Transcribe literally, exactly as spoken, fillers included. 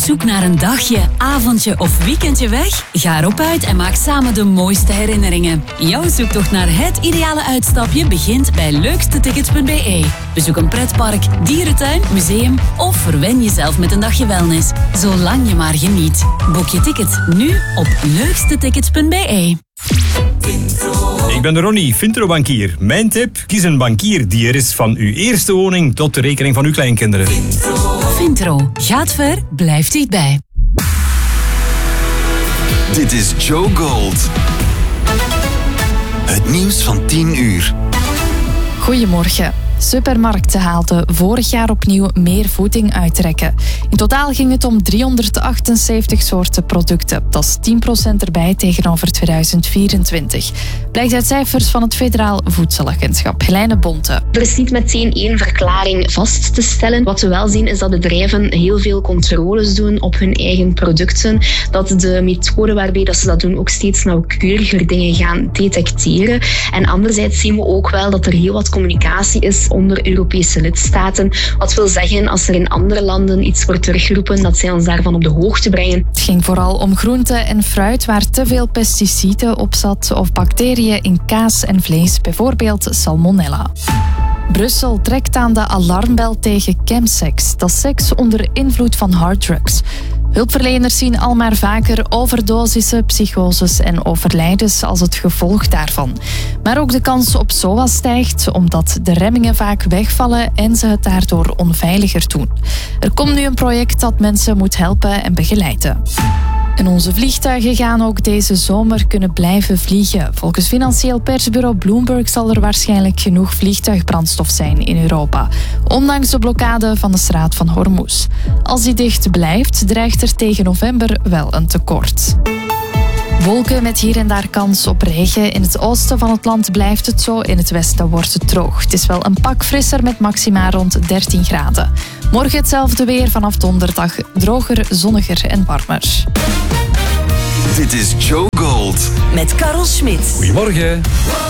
zoek naar een dagje, avondje of weekendje weg? Ga erop uit en maak samen de mooiste herinneringen. Jouw zoektocht naar het ideale uitstapje begint bij leukste tickets punt b e. Bezoek een pretpark, dierentuin, museum of verwen jezelf met een dagje wellness. Zolang je maar geniet. Boek je ticket nu op leukste tickets punt b e. Ik ben Ronnie, Vintro-bankier. Mijn tip, kies een bankier die er is van uw eerste woning tot de rekening van uw kleinkinderen. Vintro. Gaat ver, blijft dichtbij. Dit is Joe Gold. Het nieuws van tien uur. Goedemorgen. Supermarkten haalden vorig jaar opnieuw meer voeding uittrekken. In totaal ging het om driehonderdachtenzeventig soorten producten. Dat is tien procent erbij tegenover tweeduizend vierentwintig. Blijkt uit cijfers van het Federaal Voedselagentschap. Helene Bonte. Er is niet meteen één verklaring vast te stellen. Wat we wel zien is dat bedrijven heel veel controles doen op hun eigen producten. Dat de methode waarbij dat ze dat doen ook steeds nauwkeuriger dingen gaan detecteren. En anderzijds zien we ook wel dat er heel wat communicatie is onder Europese lidstaten. Wat wil zeggen, als er in andere landen iets wordt teruggeroepen, dat zij ons daarvan op de hoogte brengen. Het ging vooral om groenten en fruit waar te veel pesticiden op zat of bacteriën in kaas en vlees, bijvoorbeeld salmonella. Brussel trekt aan de alarmbel tegen chemsex. Dat is seks onder invloed van harddrugs. Hulpverleners zien al maar vaker overdosissen, psychoses en overlijdens als het gevolg daarvan. Maar ook de kans op S O A stijgt, omdat de remmingen vaak wegvallen en ze het daardoor onveiliger doen. Er komt nu een project dat mensen moet helpen en begeleiden. En onze vliegtuigen gaan ook deze zomer kunnen blijven vliegen. Volgens financieel persbureau Bloomberg zal er waarschijnlijk genoeg vliegtuigbrandstof zijn in Europa. Ondanks de blokkade van de straat van Hormuz. Als die dicht blijft, dreigt er tegen november wel een tekort. Wolken met hier en daar kans op regen. In het oosten van het land blijft het zo, in het westen wordt het droog. Het is wel een pak frisser met maxima rond dertien graden. Morgen hetzelfde weer, vanaf donderdag droger, zonniger en warmer. Dit is Joe Gold. Met Karel Schmidt. Goedemorgen.